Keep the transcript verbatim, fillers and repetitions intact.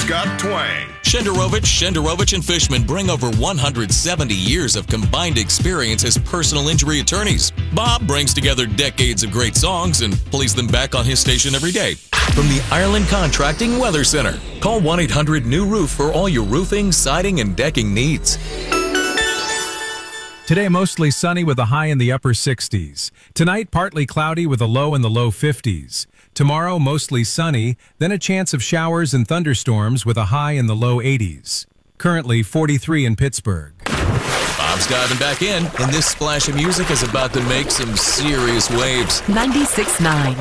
Bob's got twang. Shenderovich, Shenderovich, and Fishman bring over one hundred seventy years of combined experience as personal injury attorneys. Bob brings together decades of great songs and plays them back on his station every day. From the Ireland Contracting Weather Center, call one eight hundred new roof for all your roofing, siding, and decking needs. Today, mostly sunny with a high in the upper sixties. Tonight, partly cloudy with a low in the low fifties. Tomorrow, mostly sunny, then a chance of showers and thunderstorms with a high in the low eighties. Currently, forty-three in Pittsburgh. Bob's diving back in, and this splash of music is about to make some serious waves. ninety-six point nine